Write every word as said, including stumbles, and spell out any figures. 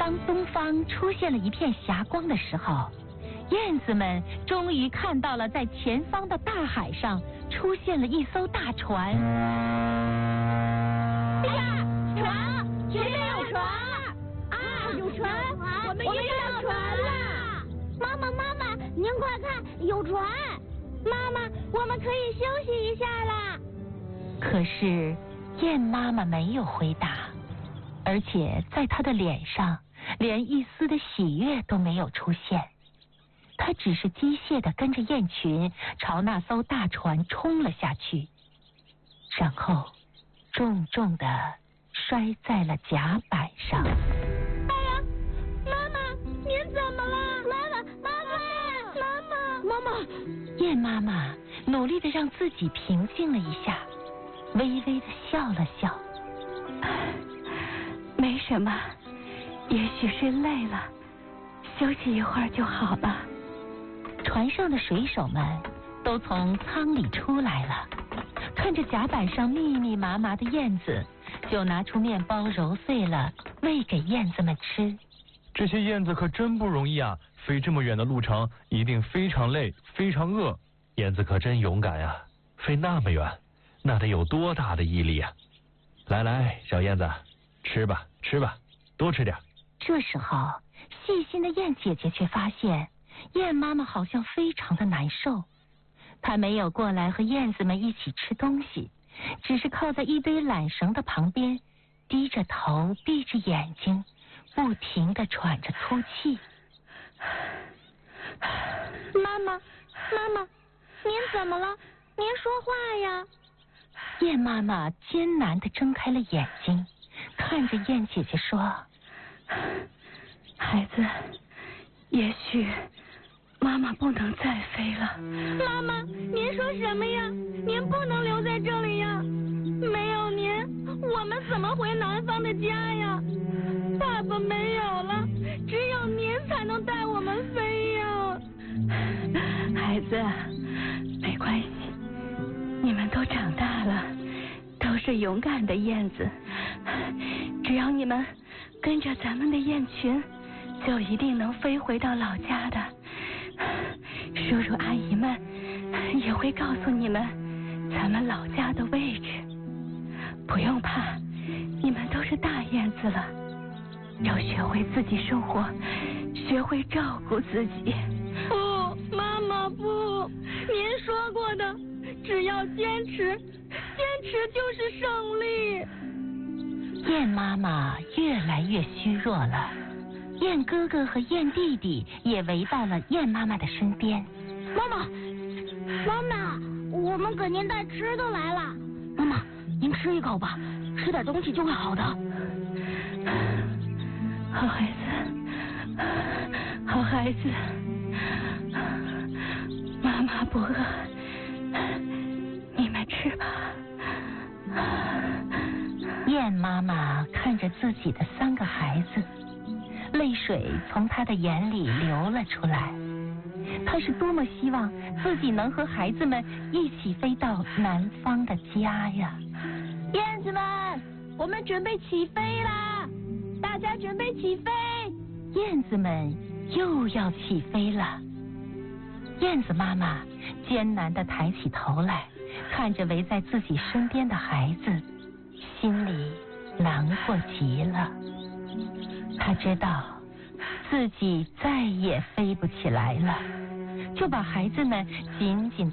当东方出现了一片霞光的时候，燕子们终于看到了在前方的大海上出现了一艘大船。 哎呀，船！前面有船！啊，有船！我们遇到船了！ 妈妈，妈妈，您快看，有船！妈妈，我们可以休息一下啦。 可是燕妈妈没有回答，而且在她的脸上连一丝的喜悦都没有出现。她只是机械地跟着雁群朝那艘大船冲了下去，然后重重地摔在了甲板上。 哎呀，妈妈，您怎么了？妈妈，妈妈，妈妈，妈妈！ 燕妈妈努力地让自己平静了一下，微微地笑了笑。 没什么，也许是累了，休息一会儿就好了。 船上的水手们都从舱里出来了，看着甲板上密密麻麻的燕子，就拿出面包揉碎了喂给燕子们吃。 这些燕子可真不容易啊，飞这么远的路程一定非常累，非常饿。燕子可真勇敢呀，飞那么远，那得有多大的毅力啊！来来，小燕子，吃吧吃吧，多吃点。 这时候细心的燕姐姐却发现燕妈妈好像非常的难受，她没有过来和燕子们一起吃东西，只是靠在一堆缆绳的旁边，低着头闭着眼睛，不停地喘着粗气。 妈妈，妈妈，您怎么了？您说话呀！ 燕妈妈艰难地睁开了眼睛，看着燕姐姐说： 孩子，也许妈妈不能再飞了。 妈妈，您说什么呀？您不能留在这里呀！没有您，我们怎么回南方的家呀？爸爸没有了，只有您才能带我们飞呀！ 孩子，没关系，你们都长大了，都是勇敢的燕子，只要你们跟着咱们的雁群，就一定能飞回到老家的。叔叔阿姨们也会告诉你们咱们老家的位置。不用怕，你们都是大燕子了，要学会自己生活，学会照顾自己。 不，妈妈不，您说过的，只要坚持，坚持就是胜利。 燕妈妈越来越虚弱了，燕哥哥和燕弟弟也围到了燕妈妈的身边。 妈妈，妈妈，我们给您带吃的来了。妈妈，您吃一口吧，吃点东西就会好的。 好孩子，好孩子，妈妈不饿，你们吃吧。 燕妈妈看着自己的三个孩子，泪水从她的眼里流了出来。她是多么希望自己能和孩子们一起飞到南方的家呀！ 燕子们，我们准备起飞啦！大家准备起飞！ 燕子们又要起飞了。燕子妈妈艰难地抬起头来，看着围在自己身边的孩子，心里难过极了。她知道自己再也飞不起来了，就把孩子们紧紧地